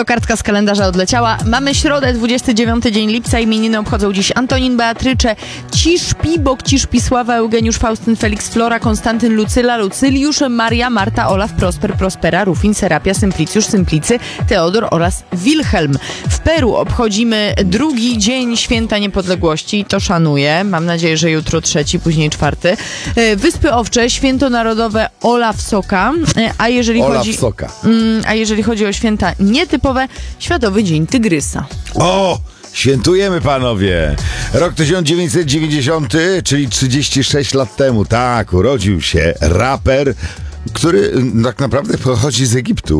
To kartka z kalendarza odleciała. Mamy środę, 29 dzień lipca. Imieniny obchodzą dziś Antonin, Beatrycze, Ciszpi, Bok, Ciszpisława, Eugeniusz, Faustyn, Felix, Flora, Konstantyn, Lucyla, Lucyliusz, Maria, Marta, Olaf, Prosper, Prospera, Rufin, Serapia, Symplicjusz, Symplicy, Teodor oraz Wilhelm. W Peru obchodzimy drugi dzień Święta Niepodległości. To szanuję. Mam nadzieję, że jutro trzeci, później czwarty. Wyspy Owcze, święto narodowe Olaf Soka. A jeżeli chodzi o święta nietypowe, Światowy Dzień Tygrysa. O! Świętujemy, panowie! Rok 1990, czyli 36 lat temu, tak, urodził się raper, który tak naprawdę pochodzi z Egiptu.